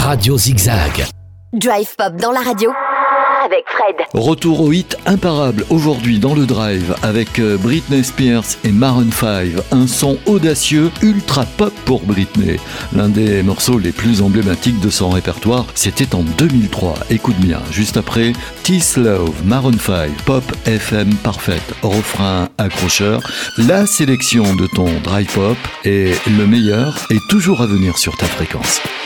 Radio Zigzag. Drive Pop dans la radio avec Fred. Retour au hit imparable aujourd'hui dans le Drive avec Britney Spears et Maroon 5. Un son audacieux, ultra pop pour Britney. L'un des morceaux les plus emblématiques de son répertoire, c'était en 2003. Écoute bien, juste après, This Love, Maroon 5, Pop FM parfaite, refrain accrocheur. La sélection de ton Drive Pop et le meilleur est toujours à venir sur ta fréquence.